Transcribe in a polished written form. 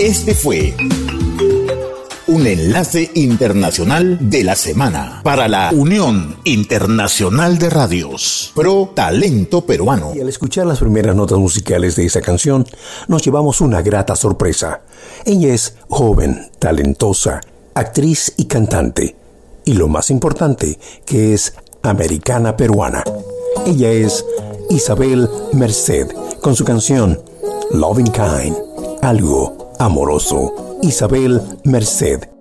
Este fue un enlace internacional de la semana para la Unión Internacional de Radios Pro Talento Peruano. Y al escuchar las primeras notas musicales de esa canción, nos llevamos una grata sorpresa. Ella es joven, talentosa, actriz y cantante. Y lo más importante, que es americana peruana. Ella es Isabel Merced, con su canción Loving Kind, algo amoroso. Isabel Merced,